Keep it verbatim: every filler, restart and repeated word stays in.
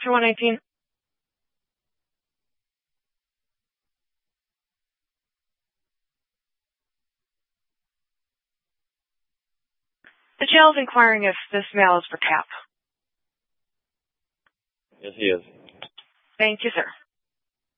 two one eighteen. The jail is inquiring if this mail is for Cap. Yes, he is. Thank you, sir.